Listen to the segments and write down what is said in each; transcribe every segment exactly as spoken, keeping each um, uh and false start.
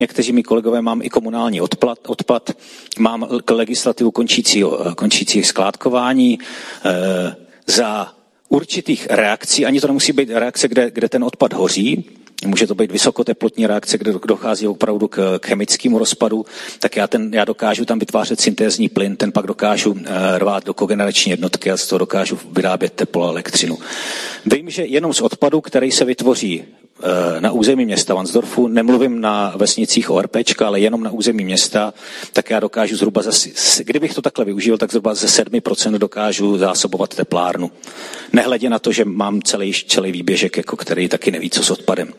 někteří mi kolegové, mám i komunální odpad, odpad mám legislativu končící, končící skládkování e, za určitých reakcí, ani to nemusí být reakce, kde, kde ten odpad hoří, může to být vysokoteplotní reakce, kde dochází opravdu k chemickému rozpadu, tak já, ten, já dokážu tam vytvářet syntézní plyn, ten pak dokážu e, rvát do kogenerační jednotky a z toho dokážu vyrábět teplo a elektřinu. Vím, že jenom z odpadu, který se vytvoří na území města Varnsdorfu, nemluvím na vesnicích ORPčka, ale jenom na území města, tak já dokážu zhruba, ze, kdybych to takhle využil, tak zhruba ze sedm procent dokážu zásobovat teplárnu. Nehledě na to, že mám celý, celý výběžek, jako který taky neví, co s odpadem.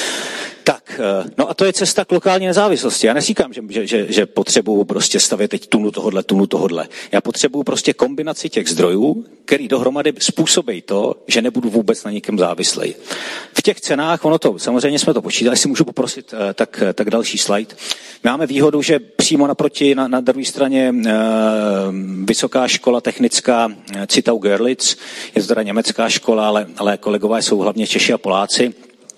Tak, no a to je cesta k lokální nezávislosti. Já neříkám, že, že, že potřebuju prostě stavět teď tunu tohodle, tunu tohodle. Já potřebuju prostě kombinaci těch zdrojů, který dohromady způsobí to, že nebudu vůbec na nikem závislej. V těch cenách, ono to, samozřejmě jsme to počítali, jestli můžu poprosit, tak, tak další slide. Máme výhodu, že přímo naproti, na, na druhé straně e, vysoká škola technická Zittau Görlitz, je to teda německá škola, ale, ale kolegové jsou hlavně Češi a Poláci,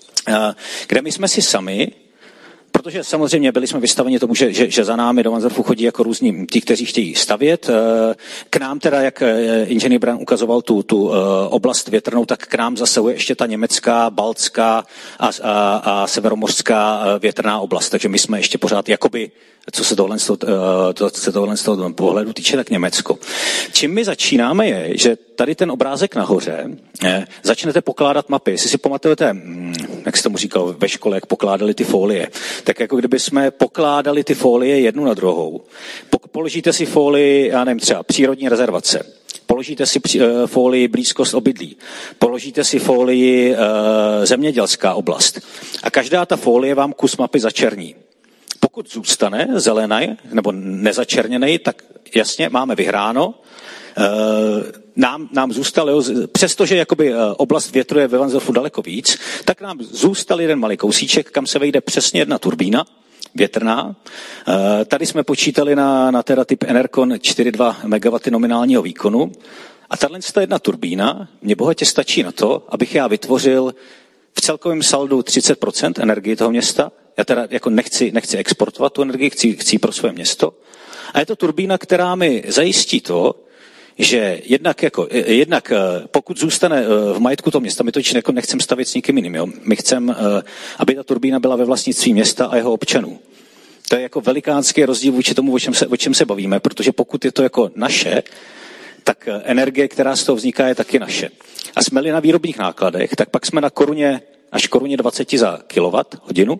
kde my jsme si sami, protože samozřejmě byli jsme vystaveni tomu, že, že, že za námi do Varnsdorfu chodí jako různí ti, kteří chtějí stavět. K nám teda, jak inženýr Bran ukazoval tu, tu oblast větrnou, tak k nám zasahuje ještě ta německá, baltská a, a, a severomořská větrná oblast. Takže my jsme ještě pořád jakoby, co se tohle z toho, to, se tohle z toho pohledu týče, tak Německo. Čím my začínáme je, že tady ten obrázek nahoře je, začnete pokládat mapy. Jestli si pamatujete, jak se tomu říkal ve škole, jak pokládali ty folie, tak jako kdyby jsme pokládali ty folie jednu na druhou. Položíte si folii, já nevím, třeba přírodní rezervace. Položíte si folii blízkost obydlí. Položíte si folii e, zemědělská oblast. A každá ta folie vám kus mapy začerní. Pokud zůstane zelený nebo nezačerněný, tak jasně máme vyhráno. E, nám, nám zůstal, jo, přestože jakoby oblast větru je ve Varnsdorfu daleko víc, tak nám zůstal jeden malý kousíček, kam se vejde přesně jedna turbína větrná. E, tady jsme počítali na, na teda typ Enercon čtyři celá dva megawatty nominálního výkonu. A tahle jedna turbína mě bohatě stačí na to, abych já vytvořil v celkovém saldu třicet procent energii toho města. Já teda jako nechci, nechci exportovat tu energii, chci, chci pro své město. A je to turbína, která mi zajistí to, že jednak, jako, jednak pokud zůstane v majetku toho města, my to jako nechceme stavět s nikým jiným. Jo? My chceme, aby ta turbína byla ve vlastnictví města a jeho občanů. To je jako velikánský rozdíl vůči tomu, o čem se, o čem se bavíme, protože pokud je to jako naše, tak energie, která z toho vzniká, je taky naše. A jsme-li na výrobních nákladech, tak pak jsme na koruně až koruně dvacet za kilowatt hodinu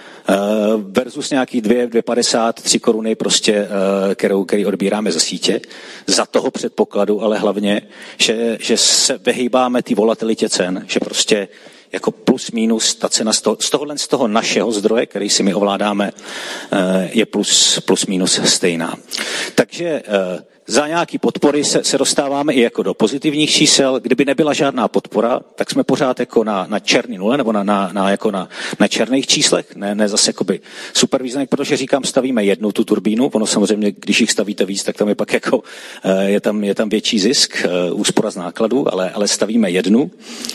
versus nějaký dvě, dvě padesát, tři koruny prostě, kterou, který odbíráme za sítě. Za toho předpokladu, ale hlavně, že, že se vyhýbáme té volatilitě cen, že prostě jako plus minus ta cena z, toho, z tohohle z toho našeho zdroje, který si my ovládáme, je plus, plus minus stejná. Takže za nějaký podpory se, se dostáváme i jako do pozitivních čísel. Kdyby nebyla žádná podpora, tak jsme pořád jako na, na černý nule, nebo na, na, na, jako na, na černých číslech, ne, ne zase jakoby super významný, protože říkám, stavíme jednu tu turbínu, ono samozřejmě, když jich stavíte víc, tak tam je pak jako, je tam, je tam větší zisk, úspora z nákladů, ale, ale stavíme jednu.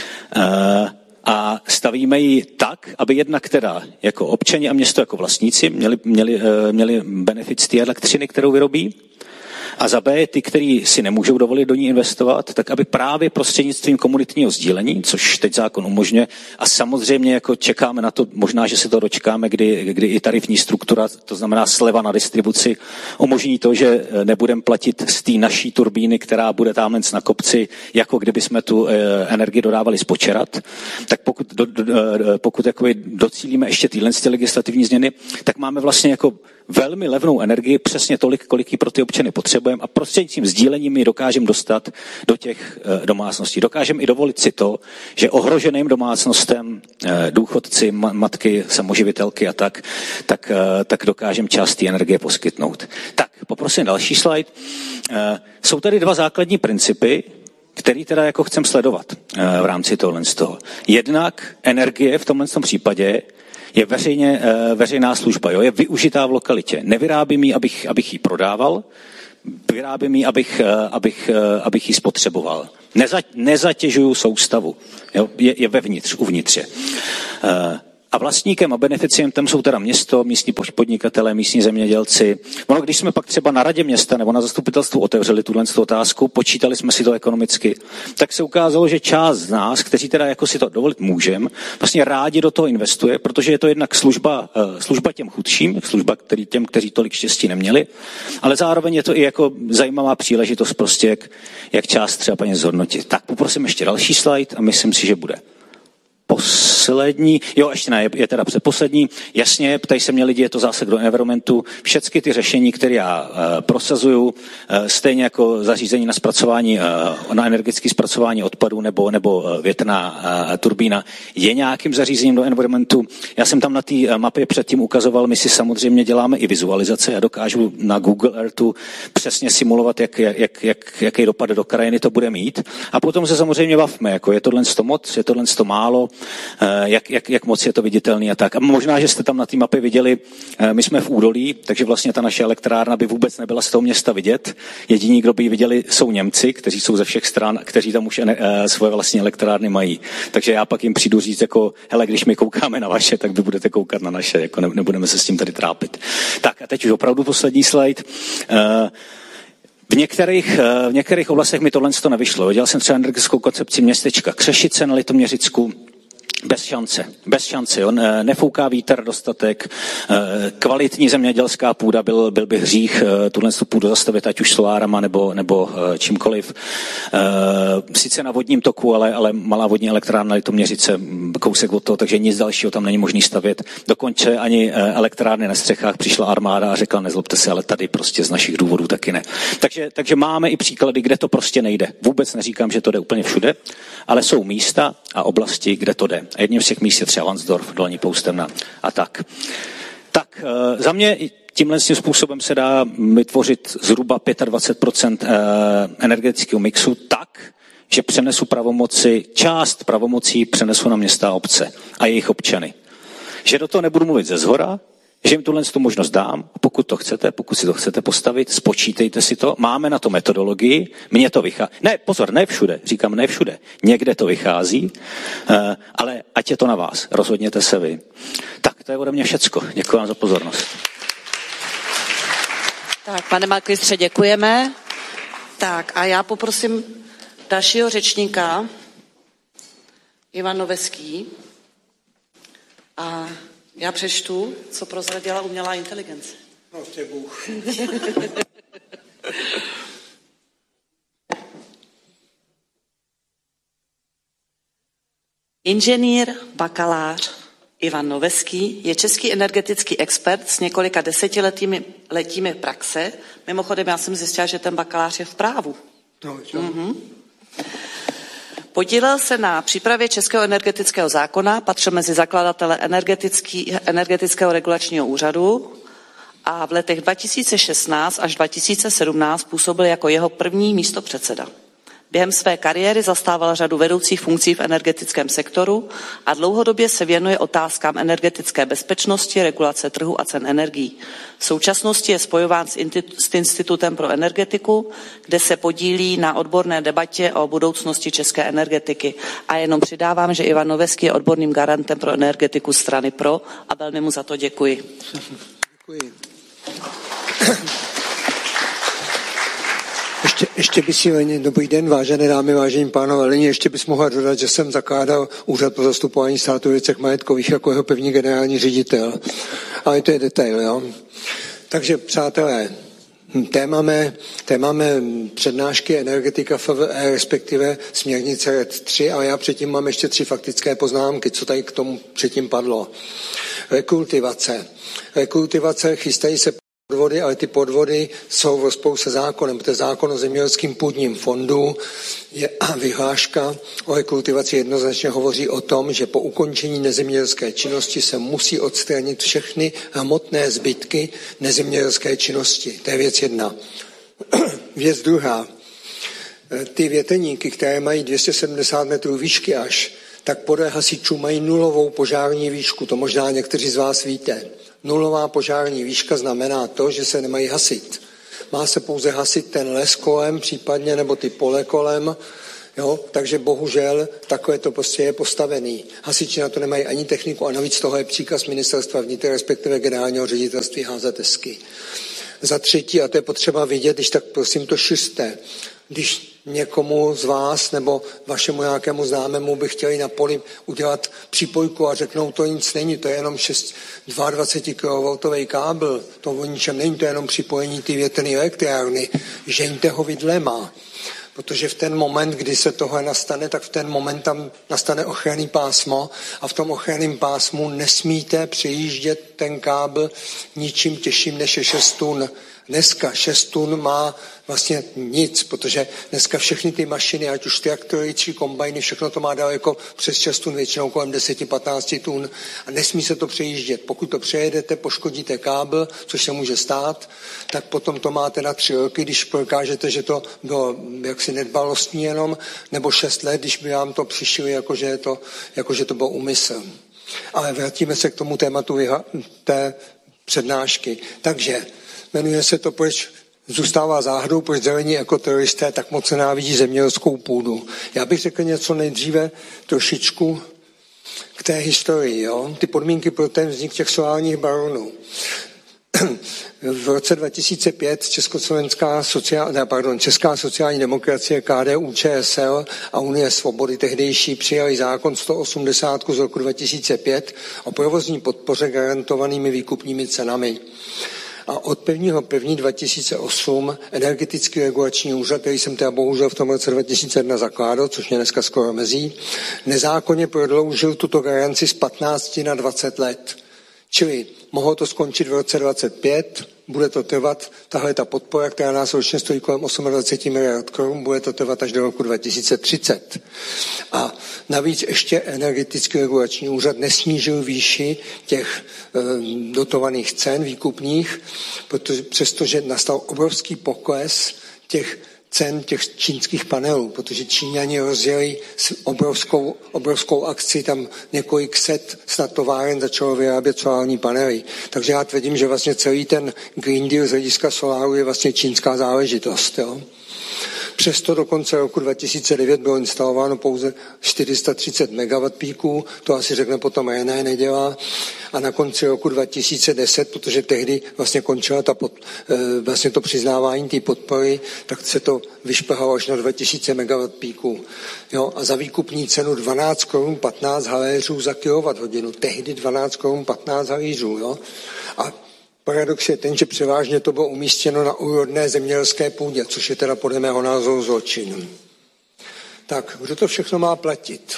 A stavíme ji tak, aby jednak teda jako občani a město jako vlastníci měli, měli, měli benefit z té elektřiny, kterou vyrobí. A za B, ty, kteří si nemůžou dovolit do ní investovat, tak aby právě prostřednictvím komunitního sdílení, což teď zákon umožňuje, a samozřejmě jako čekáme na to, možná, že se to dočkáme, kdy, kdy i tarifní struktura, to znamená sleva na distribuci, umožní to, že nebudeme platit z té naší turbíny, která bude tamhle na kopci, jako kdyby jsme tu energii dodávali z Počerat. Tak pokud, do, do, pokud docílíme ještě tyhle legislativní změny, tak máme vlastně jako velmi levnou energii, přesně tolik, kolik ji pro ty občany potřebujeme a prostřednictvím sdílením ji dokážeme dostat do těch domácností. Dokážeme i dovolit si to, že ohroženým domácnostem, důchodci, matky, samoživitelky a tak, tak, tak dokážeme část té energie poskytnout. Tak, poprosím další slide. Jsou tady dva základní principy, který teda jako chcem sledovat v rámci tohle z toho. Jednak energie v tomhle případě je veřejně, veřejná služba, jo? Je využitá v lokalitě. Nevyrábím ji, abych, abych ji prodával, vyrábím ji, abych, abych, abych ji spotřeboval. Neza, nezatěžuju soustavu, jo? Je, je vevnitř, uvnitř. A vlastníkem a beneficientem jsou teda město, místní podnikatelé, místní zemědělci. Ono, když jsme pak třeba na radě města nebo na zastupitelstvu otevřeli tuhle otázku, počítali jsme si to ekonomicky, tak se ukázalo, že část z nás, kteří teda jako si to dovolit můžeme, vlastně rádi do toho investuje, protože je to jednak služba, služba těm chudším, služba který, těm, kteří tolik štěstí neměli, ale zároveň je to i jako zajímavá příležitost prostě, jak, jak část třeba peněz zhodnotit. Tak poprosím ještě další slide a myslím si, že bude poslední, jo, ještě ne, je, je teda předposlední. Jasně, ptají se mě lidi, je to zásah do environmentu. Všechny ty řešení, které já uh, prosazuju, uh, stejně jako zařízení na zpracování, uh, na energetické zpracování odpadů nebo, nebo uh, větrná uh, turbína, je nějakým zařízením do environmentu. Já jsem tam na té uh, mapě předtím ukazoval, my si samozřejmě děláme i vizualizace. Já dokážu na Google Earthu přesně simulovat, jak, jak, jak, jaký dopad do krajiny to bude mít. A potom se samozřejmě bavme, jako je tohle sto moc, je tohle sto málo, Jak, jak, jak moc je to viditelný a tak. A možná, že jste tam na té mapě viděli, my jsme v údolí, takže vlastně ta naše elektrárna by vůbec nebyla z toho města vidět. Jediní, kdo by ji viděli, jsou Němci, kteří jsou ze všech stran, kteří tam už ne, svoje vlastní elektrárny mají. Takže já pak jim přijdu říct, jako, hele, když my koukáme na vaše, tak vy budete koukat na naše, jako ne, nebudeme se s tím tady trápit. Tak a teď už opravdu poslední slide. Uh, V některých, v některých oblastech mi tohle to nevyšlo. Viděl jsem třeba energetickou koncepci městečka Křešice na Litoměřicku. Bez šance, bez šance, jo. Nefouká vítr dostatek, kvalitní zemědělská půda, byl, byl by hřích tuhle půdu zastavit, ať už solárama nebo, nebo čímkoliv. Sice na vodním toku, ale, ale malá vodní elektrárna na Litoměřice, kousek od toho, takže nic dalšího tam není možný stavět. Dokonce ani elektrárny na střechách přišla armáda a řekla, nezlobte se, ale tady prostě z našich důvodů taky ne. Takže, takže máme i příklady, kde to prostě nejde. Vůbec neříkám, že to jde úplně všude, ale jsou místa a oblasti, kde to jde. A jedním z těch míst je třeba Lansdorf, Dolní Poustevna a tak. Tak za mě tímhle způsobem se dá vytvořit zhruba dvacet pět procent energetického mixu tak, že přenesu pravomoci, část pravomocí přenesu na města a obce a jejich občany. Že do toho nebudu mluvit ze zhora, že jim tuhle tu možnost dám, pokud to chcete, pokud si to chcete postavit, spočítejte si to, máme na to metodologii, mně to vychází. Ne, pozor, ne všude, říkám ne všude, někde to vychází, ale ať je to na vás, rozhodněte se vy. Tak, to je ode mě všecko, děkuji vám za pozornost. Tak, pane Malkvistře, děkujeme. Tak a já poprosím dalšího řečníka, Ivan Noveský. A já přečtu, co prozradila umělá inteligence. No, tě Bůh. Inženýr, bakalář Ivan Noveský je český energetický expert s několika desetiletími letími praxe. Mimochodem, já jsem zjistila, že ten bakalář je v právu. No, mm-hmm. Podílel se na přípravě Českého energetického zákona, patřil mezi zakladatele energetického regulačního úřadu a v letech dva tisíce šestnáct až dva tisíce sedmnáct působil jako jeho první místopředseda. Během své kariéry zastával řadu vedoucích funkcí v energetickém sektoru a dlouhodobě se věnuje otázkám energetické bezpečnosti, regulace trhu a cen energií. V současnosti je spojován s Institutem pro energetiku, kde se podílí na odborné debatě o budoucnosti české energetiky. A jenom přidávám, že Ivan Noveský je odborným garantem pro energetiku strany Pro a velmi mu za to děkuji. Děkuji. Ještě, ještě by si, Leni, dobrý den, vážené dámy, vážení pánové, Leni, ještě bys mohla dodat, že jsem zakládal Úřad pro zastupování státu v věcech majetkových jako jeho první generální ředitel. Ale to je detail, jo. Takže, přátelé, témáme, témáme přednášky energetika F V E, respektive směrnice R E D tři, ale já předtím mám ještě tři faktické poznámky, co tady k tomu předtím padlo. Rekultivace. Rekultivace, chystají se podvody, ale ty podvody jsou v rozporu se zákonem, protože zákon o zemědělském půdním fondu je, a vyhláška o rekultivaci jednoznačně hovoří o tom, že po ukončení nezemědělské činnosti se musí odstranit všechny hmotné zbytky nezemědělské činnosti. To je věc jedna. Věc druhá. Ty větrníky, které mají dvě stě sedmdesát metrů výšky až, tak podle hasičů mají nulovou požární výšku. To možná někteří z vás víte. Nulová požární výška znamená to, že se nemají hasit. Má se pouze hasit ten les kolem, případně nebo ty pole kolem, Jo? Takže bohužel takové to prostě je postavený. Hasiči na to nemají ani techniku a navíc toho je příkaz ministerstva vnitra, respektive generálního ředitelství há zet esky. Za třetí, a to je potřeba vidět, když tak prosím to šiřte, když někomu z vás nebo vašemu nějakému známému by chtěli na poli udělat přípojku a řeknou, to nic není, to je jenom dvacet dva kilovoltový kábel, to o ničem není, to je jenom připojení té větrné elektrárny, žeňte ho vidlema. Protože v ten moment, kdy se tohle nastane, tak v ten moment tam nastane ochranný pásmo a v tom ochranném pásmu nesmíte přejíždět ten kábel ničím těžším než je šest tun. Dneska šest tun má vlastně nic, protože dneska všechny ty mašiny, ať už traktory či kombajny, všechno to má daleko přes šest tun, většinou kolem deset až patnáct tun a nesmí se to přejíždět. Pokud to přejedete, poškodíte kábel, což se může stát, tak potom to máte na tři roky, když prokážete, že to bylo jaksi nedbalostní jenom, nebo šest let, když by vám to přišli, jakože je to, jakože to byl úmysl. Ale vrátíme se k tomu tématu té přednášky. Takže jmenuje se to, proč zůstává záhadou, proč zelení ekoteroristé tak moc nenávidí zemědělskou půdu. Já bych řekl něco nejdříve trošičku k té historii. Jo? Ty podmínky pro ten vznik těch solárních baronů. V roce dva tisíce pět Československá sociál, ne, pardon, Česká sociální demokracie, K D U Č S L a Unie svobody tehdejší přijali zákon sto osmdesát z roku dva tisíce pět o provozní podpoře garantovanými výkupními cenami. A od prvního prvního dva tisíce osm energetický regulační úřad, který jsem teda bohužel v tom roce dva tisíce jedna zakládal, což mě dneska skoro mezí, nezákonně prodloužil tuto garanci z patnácti na dvacet let. Čili mohlo to skončit v roce dvacet pět, bude to trvat, tahle ta podpora, která nás ročně stojí kolem dvacet osm miliard korun, bude to trvat až do roku dva tisíce třicet. A navíc ještě energetický regulační úřad nesnížil výši těch e, dotovaných cen výkupních, protože, přestože nastal obrovský pokles těch cen těch čínských panelů, protože Číňani rozjeli obrovskou, obrovskou akci, tam několik set snad továren začalo vyrábět solární panely. Takže já tvrdím, že vlastně celý ten Green Deal z hlediska soláru je vlastně čínská záležitost. Jo? Přesto do konce roku dva tisíce devět bylo instalováno pouze čtyři sta třicet megawattpíků, to asi řekne potom René nedělá. A na konci roku dva tisíce deset, protože tehdy vlastně končila ta pod, vlastně to přiznávání té podpory, tak se to vyšplhalo až na dva tisíce megawattpíků. Jo, a za výkupní cenu dvanáct korun patnáct haléřů za kilowatthodinu. Tehdy dvanáct korun patnáct haléřů. Jo. A paradox je ten, že převážně to bylo umístěno na úrodné zemědělské půdě, což je teda podle mého názoru zločin. Tak, kdo to všechno má platit?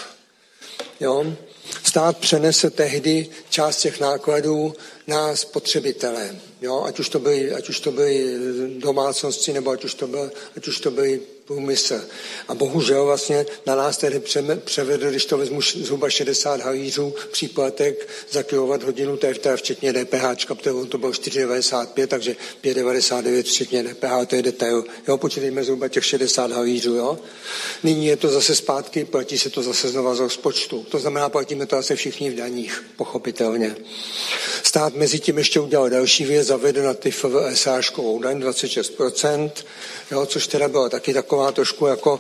Jo? Stát přenese tehdy část těch nákladů na spotřebitele. Jo? Ať už to byly, ať už to byly domácnosti, nebo ať už to byl, ať už to byly průmysl. A bohužel vlastně na nás tedy převedl, když to vezmu zhruba šedesát halířů příplatek za kilowatthodinu, to je teda včetně D P H, protože to bylo čtyři devadesát pět, takže pět devadesát devět včetně D P H, to je detail. Jo, počítejme zhruba těch šedesát halířů, jo. Nyní je to zase zpátky, platí se to zase znova z rozpočtu. To znamená, platíme to zase všichni v daních, pochopitelně. Stát mezi tím ještě udělal další věc, zavedl na ty F V S áčkovou daň dvacet šest procent, jo, což teda bylo taky taková trošku jako,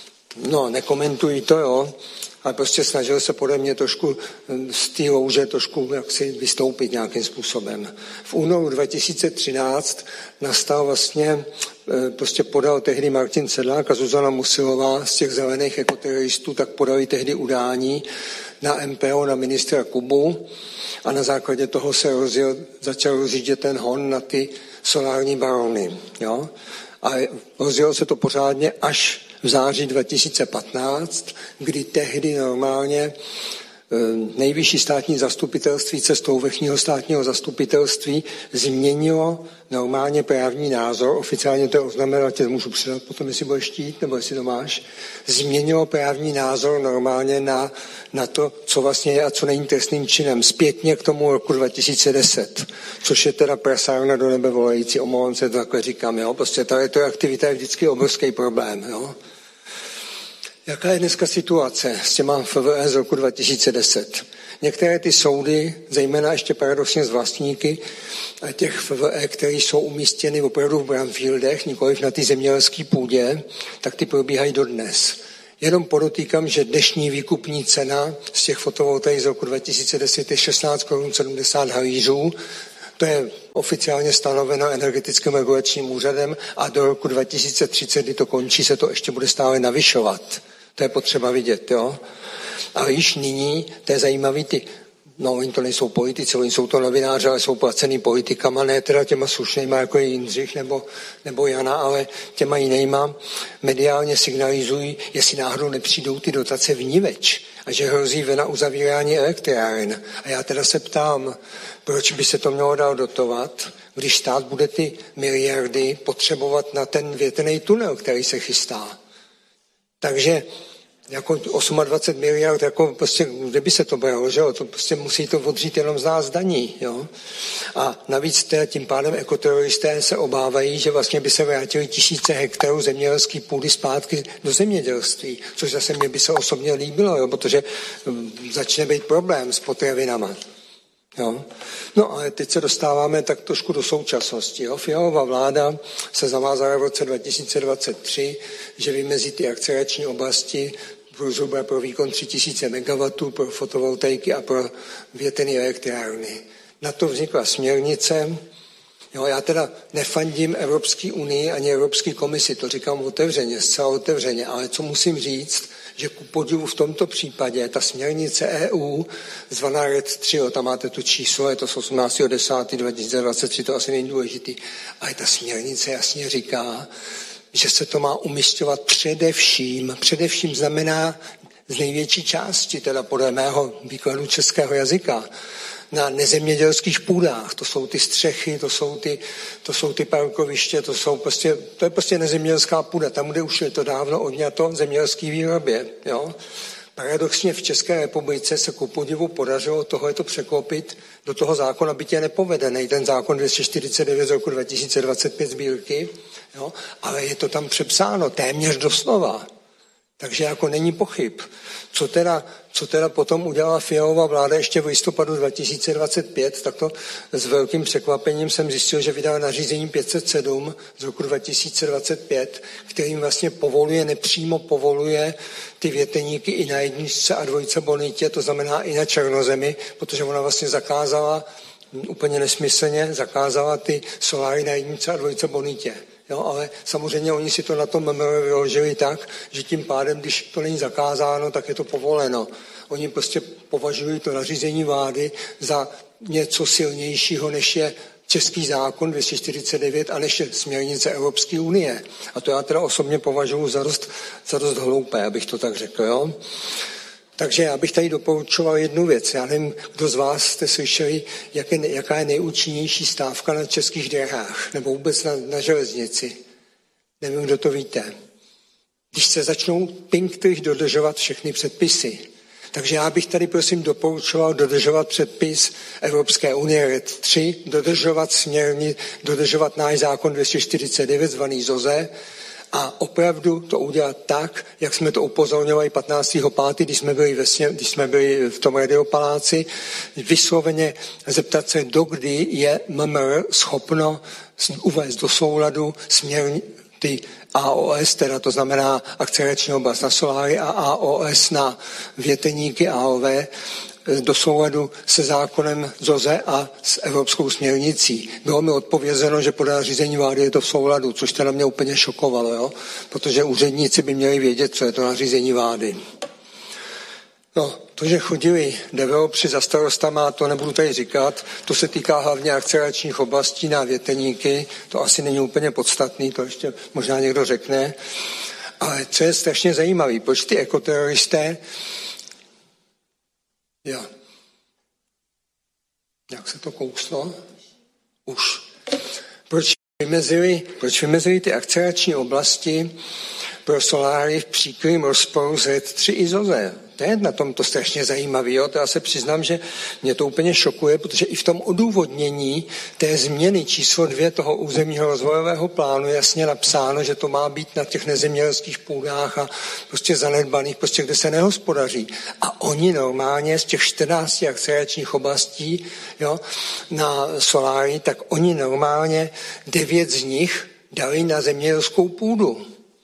no nekomentují to, jo, ale prostě snažil se podle mě trošku z té louže trošku jaksi vystoupit nějakým způsobem. V únoru dva tisíce třináct nastal vlastně, prostě podal tehdy Martin Sedlák a Zuzana Musilová z těch zelených ekoteroristů, tak podali tehdy udání na M P O, na ministra Kubu a na základě toho se rozjel, začal rozjíždět ten hon na ty solární barony, jo. A rozjelo se to pořádně až v září dva tisíce patnáct, kdy tehdy normálně nejvyšší státní zastupitelství cestou vrchního státního zastupitelství změnilo normálně právní názor, oficiálně to oznamenalo, tě můžu přidat potom, jestli budeš chtít, nebo jestli to máš, změnilo právní názor normálně na, na to, co vlastně je a co není trestným činem, zpětně k tomu roku dva tisíce deset, což je teda prasárna do nebe volající, omlouvám se, to takhle říkám, jo, prostě ta retroaktivita je vždycky obrovský problém, jo. Jaká je dneska situace s těma F V E z roku dva tisíce deset? Některé ty soudy, zejména ještě paradoxně z vlastníky těch F V E, které jsou umístěny opravdu v brownfieldech, nikoliv na té zemědělské půdě, tak ty probíhají dodnes. Jenom podotýkám, že dnešní výkupní cena z těch fotovoltaik z roku dva tisíce deset je šestnáct korun sedmdesát havířů. To je oficiálně stanoveno energetickým regulačním úřadem a do roku dva tisíce třicet, kdy to končí, se to ještě bude stále navyšovat. To je potřeba vidět, jo. Ale již nyní, to je zajímavý, ty, no oni to nejsou politici, oni jsou to novináři, ale jsou placený politikama, ne teda těma slušnýma, jako je Jindřich nebo, nebo Jana, ale těma jinýma mediálně signalizují, jestli náhodou nepřijdou ty dotace vniveč a že hrozí vena uzavírání elektráren. A já teda se ptám, proč by se to mělo dál dotovat, když stát bude ty miliardy potřebovat na ten větrný tunel, který se chystá. Takže jako dvacet osm miliard, jako prostě, kde by se to bralo, že jo? To prostě musí to odřít jenom z nás daní, jo? A navíc teda tím pádem ekoteroristé se obávají, že vlastně by se vrátili tisíce hektarů zemědělské půdy zpátky do zemědělství, což zase mě by se osobně líbilo, jo? Protože začne být problém s potravinama. Jo. No ale teď se dostáváme tak trošku do současnosti. Jo. Fialová vláda se zavázala v roce dva tisíce dvacet tři, že vymezí ty akcelerační oblasti zhruba pro výkon tři tisíce megawattů pro fotovoltaiky a pro větrné elektrárny. Na to vznikla směrnice. Jo, já teda nefandím Evropské unii ani Evropské komisi, to říkám otevřeně, zcela otevřeně, ale co musím říct, že ku podivu v tomto případě ta směrnice E U, zvaná R E D tři, jo, tam máte to číslo, je to z osmnáctého desátého dva tisíce dvacet tři, to asi není důležitý, ale ta směrnice jasně říká, že se to má umisťovat především, především znamená z největší části, teda podle mého výkladu českého jazyka, na nezemědělských půdách. To jsou ty střechy, to jsou ty, to jsou ty parkoviště, to, jsou prostě, to je prostě nezemědělská půda. Tam, kde už je to dávno odňato zemědělské výrobě. Jo? Paradoxně v České republice se ku podivu podařilo tohleto překlopit do toho zákona, byť je nepovedený, ten zákon dvě stě čtyřicet devět z roku dva tisíce dvacet pět sbírky, jo? Ale je to tam přepsáno téměř doslova. Takže jako není pochyb. Co teda, co teda potom udělala Fialová vláda ještě v listopadu dva tisíce dvacet pět, tak to s velkým překvapením jsem zjistil, že vydala nařízení pět set sedm z roku dva tisíce dvacet pět, kterým vlastně povoluje, nepřímo povoluje ty větrníky i na jedničce a dvojce bonitě, to znamená i na černozemi, protože ona vlastně zakázala, úplně nesmyslně, zakázala ty soláry na jedničce a dvojce bonitě. Jo, ale samozřejmě oni si to na tom M M R vyložili tak, že tím pádem, když to není zakázáno, tak je to povoleno. Oni prostě považují to nařízení vlády za něco silnějšího, než je český zákon dvě stě čtyřicet devět a než je směrnice Evropské unie. A to já teda osobně považuji za dost, za dost hloupé, abych to tak řekl. Jo? Takže já bych tady doporučoval jednu věc. Já nevím, kdo z vás jste slyšeli, jak je, jaká je nejúčinnější stávka na českých dráhách nebo vůbec na, na železnici. Nevím, kdo to víte. Když se začnou pinktych dodržovat všechny předpisy. Takže já bych tady prosím doporučoval dodržovat předpis Evropské unie R E D tři, dodržovat směrni, dodržovat náš zákon dvě stě čtyřicet devět zvaný Z O Z E, a opravdu to udělat tak, jak jsme to upozorňovali patnáctého pátého když jsme byli, ve sně, když jsme byli v tom radiopaláci, vysloveně zeptat se, dokdy je M M R schopno uvést do souladu směrni, ty A O S, teda to znamená akcelerační oblast na soláry a A O S na větrníky A O V, do souladu se zákonem Z O Z E a s evropskou směrnicí. Bylo mi odpovězeno, že podle nařízení vlády je to v souladu, což teda mě úplně šokovalo, jo? Protože úředníci by měli vědět, co je to nařízení vlády. No, to, že chodili developři za starostama, to nebudu tady říkat, to se týká hlavně akceleračních oblastí na větrníky, to asi není úplně podstatný, to ještě možná někdo řekne. Ale co je strašně zajímavé, proč ty ekoteroristé Jo. Jak se to kouslo? Už. Proč vymezili, proč vymezili ty akcelerační oblasti pro soláry v příkrým rozporu s R E D tři i Z O Z E? To je na tom to strašně zajímavé. Jo? To já se přiznám, že mě to úplně šokuje, protože i v tom odůvodnění té změny číslo dvě toho územního rozvojového plánu je jasně napsáno, že to má být na těch nezemědělských půdách a prostě zanedbaných, prostě kde se nehospodaří. A oni normálně z těch čtrnácti akceleračních oblastí, jo, na soláry, tak oni normálně devět z nich dali na zemědělskou půdu.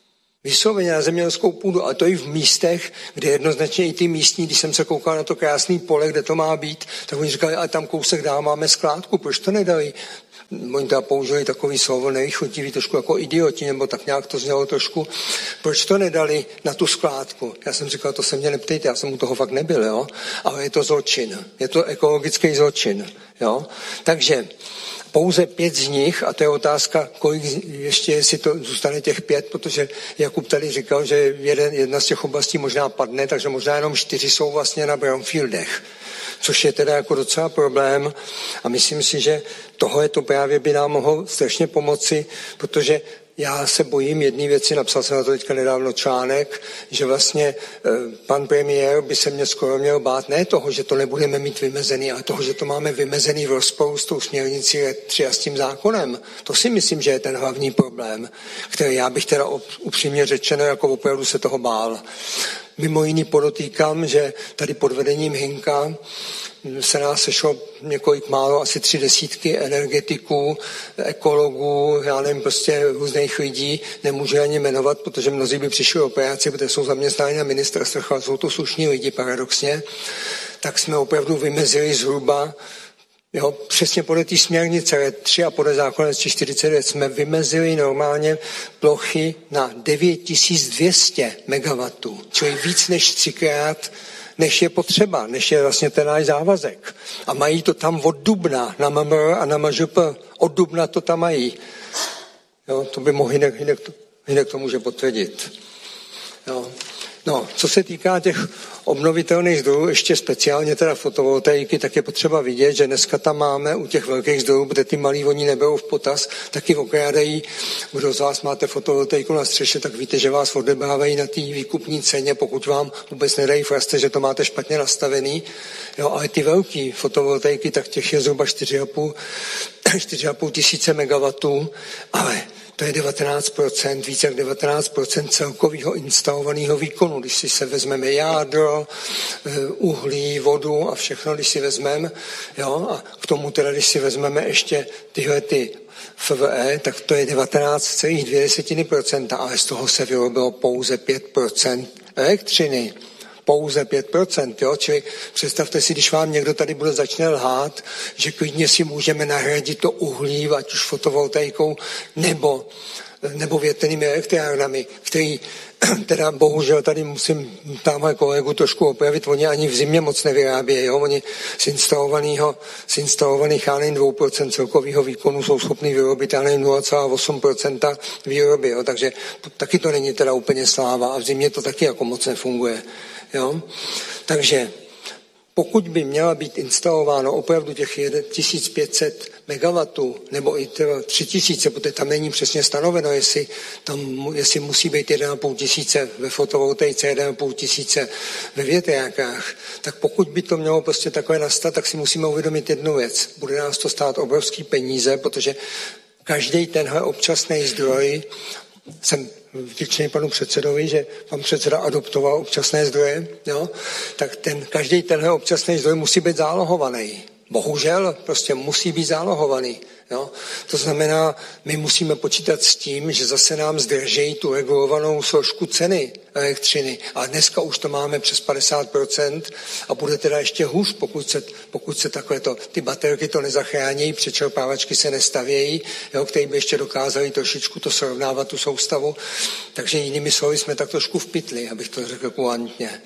Vysloveně na zemědělskou půdu, ale to i v místech, kde jednoznačně i ty místní, když jsem se koukal na to krásný pole, kde to má být, tak oni říkali, ale tam kousek dál máme skládku, proč to nedali? Oni teda použili takový slovo nevychutivý, trošku jako idioti, nebo tak nějak to znělo trošku. Proč to nedali na tu skládku? Já jsem říkal, to se mě neptejte, já jsem u toho fakt nebyl, jo? Ale je to zločin. Je to ekologický zločin, jo? Takže pouze pět z nich, a to je otázka, kolik ještě, jestli to zůstane těch pět, protože Jakub tady říkal, že jeden, jedna z těch oblastí možná padne, takže možná jenom čtyři jsou vlastně na brownfieldech, což je teda jako docela problém a myslím si, že tohle to právě by nám mohlo strašně pomoci, protože já se bojím jedné věci, napsal jsem na to teďka nedávno článek, že vlastně pan premiér by se mě skoro měl bát ne toho, že to nebudeme mít vymezený, ale toho, že to máme vymezený v rozporu s tou směrnicí tři a s tím zákonem. To si myslím, že je ten hlavní problém, který já bych teda upřímně řečeno jako opravdu se toho bál. Mimo jiný podotýkám, že tady pod vedením Hynka se nás sešlo několik málo, asi tři desítky energetiků, ekologů, já nevím, prostě různých lidí, nemůžu ani jmenovat, protože mnozí by přišli o práci, protože jsou zaměstnáni na ministerstvech, ale jsou to slušní lidi paradoxně, tak jsme opravdu vymezili zhruba, jo, přesně podle té směrnice tři a podle zákona čtyřicet devět jsme vymezili normálně plochy na devět tisíc dvě stě megawattů, čili víc než třikrát, než je potřeba, než je vlastně ten náš závazek. A mají to tam od dubna na M M R a na M Ž P. Od dubna to tam mají. Jo, to by mohl Hynek, Hynek, Hynek to může potvrdit. Jo. No, co se týká těch obnovitelných zdrojů, ještě speciálně teda fotovoltaiky, tak je potřeba vidět, že dneska tam máme u těch velkých zdrojů, protože ty malí oni neberou v potaz, taky okrádají. Kdo z vás máte fotovoltaiku na střeše, tak víte, že vás odebávají na té výkupní ceně, pokud vám vůbec nedají fraste, že to máte špatně nastavený. Jo, ale ty velký fotovoltaiky, tak těch je zhruba čtyři a půl tisíce megawattů, ale to je devatenáct procent, více jak devatenáct procent celkového instalovaného výkonu. Když si se vezmeme jádro, uhlí, vodu a všechno, když si vezmeme, jo, a k tomu teda, když si vezmeme ještě tyhle ty F V E, tak to je devatenáct celá dvě procenta, ale z toho se vyrobilo pouze pět procent elektřiny. Pouze pět procent, jo? Čili představte si, když vám někdo tady bude začne lhát, že klidně si můžeme nahradit to uhlí, ať už fotovoltaikou, nebo, nebo větrnými elektrárnami, který teda bohužel tady musím tamhle kolegu trošku opravit, oni ani v zimě moc nevyrábějí, jo? Oni z instalovaného, z instalovaných, já nevím, dvě procenta celkového výkonu jsou schopni vyrobit, já nevím, nula celá osm procenta výroby, jo? Takže taky to není teda úplně sláva a v zimě to taky jako moc nefunguje. Jo? Takže pokud by měla být instalováno opravdu těch tisíc pět set megawattů nebo i tři tisíce, protože tam není přesně stanoveno, jestli, tam, jestli musí být jedna a půl tisíce ve fotovoltaice, jedna a půl tisíce ve větrákách, tak pokud by to mělo prostě takové nastat, tak si musíme uvědomit jednu věc. Bude nás to stát obrovský peníze, protože každý tenhle občasný zdroj jsem vděčný panu předsedovi, že pan předseda adoptoval občasné zdroje, jo? Tak ten, každý tenhle občasný zdroj musí být zálohovaný. Bohužel prostě musí být zálohovaný. Jo? To znamená, my musíme počítat s tím, že zase nám zdržejí tu regulovanou složku ceny elektřiny. A dneska už to máme přes padesát procent a bude teda ještě hůř, pokud se, pokud se takhle to, ty baterky to nezachrání, přečerpávačky se nestavějí, jo, které by ještě dokázali trošičku to srovnávat, tu soustavu. Takže jinými slovy jsme tak trošku v pytli, abych to řekl kulantně.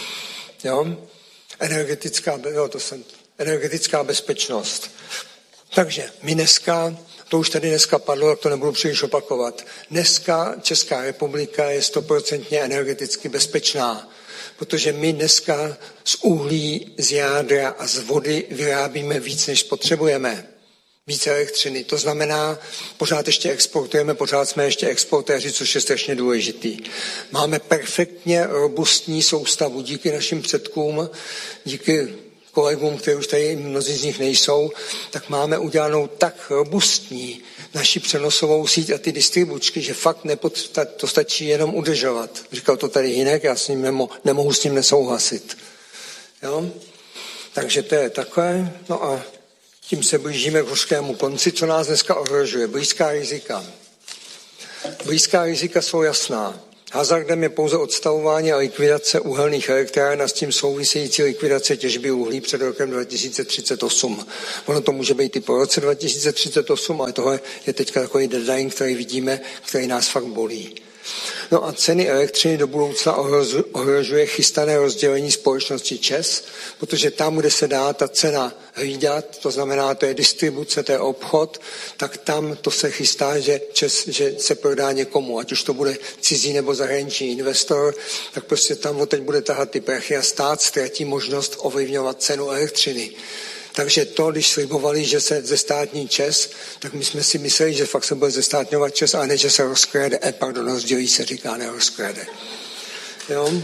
Jo? Energetická, jo, to jsem, energetická bezpečnost. Takže my dneska, to už tady dneska padlo, tak to nebudu příliš opakovat. Dneska Česká republika je stoprocentně energeticky bezpečná, protože my dneska z uhlí, z jádra a z vody vyrábíme víc, než potřebujeme. Více elektřiny. To znamená, pořád ještě exportujeme, pořád jsme ještě exportéři, což je strašně důležitý. Máme perfektně robustní soustavu díky našim předkům, díky kolegům, kteří už tady mnozí z nich nejsou, tak máme udělanou tak robustní naši přenosovou síť a ty distribučky, že fakt nepod, to stačí jenom udržovat. Říkal to tady Hynek, já s ním nemo, nemohu s ním nesouhlasit. Jo? Takže to je takové. No a tím se blížíme k hořkému konci, co nás dneska ohrožuje. Blízká rizika. Blízká rizika jsou jasná. Hazardem je pouze odstavování a likvidace uhelných elektráren a s tím související likvidace těžby uhlí před rokem dva tisíce třicet osm. Ono to může být i po roce dva tisíce třicet osm, ale tohle je teďka takový deadline, který vidíme, který nás fakt bolí. No a ceny elektřiny do budoucna ohrožuje chystané rozdělení společnosti ČEZ, protože tam, kde se dá ta cena hlídat, to znamená, to je distribuce, to je obchod, tak tam to se chystá, že ČEZ, že se prodá někomu, ať už to bude cizí nebo zahraniční investor, tak prostě tam teď bude tahat ty prachy a stát ztratí možnost ovlivňovat cenu elektřiny. Takže to, když slibovali, že se zestátní ČEZ, tak my jsme si mysleli, že fakt se bude zestátňovat ČEZ, a ne, že se rozkrade. Eh, pardon, rozdělí se, říká, ne rozkrade. Jo?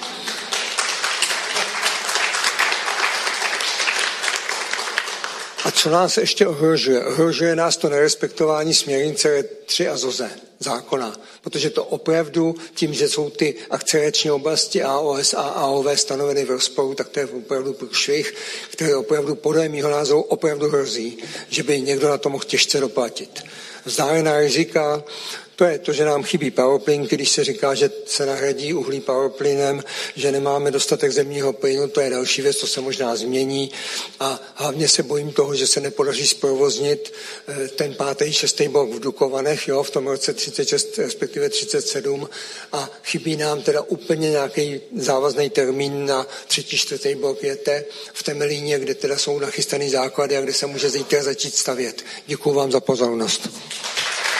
A co nás ještě ohrožuje? Ohrožuje nás to nerespektování směrnice tři a ZOZE zákona, protože to opravdu tím, že jsou ty akcelerační oblasti A O S a A O V stanoveny v rozporu, tak to je opravdu průšvih, který opravdu podle mýho názoru opravdu hrozí, že by někdo na to mohl těžce doplatit. Vzdálená rizika, to je to, že nám chybí powerplyn, když se říká, že se nahradí uhlí powerplynem, že nemáme dostatek zemního plynu, to je další věc, to se možná změní a hlavně se bojím toho, že se nepodaří zprovoznit ten pátý, šestý blok v Dukovanech, jo, v tom roce třicet šest, respektive třicet sedm a chybí nám teda úplně nějaký závazný termín na třetí, čtvrtý blok J T v Temelíně, kde teda jsou nachystaný základy a kde se může zítra začít stavět. Děkuju vám za pozornost.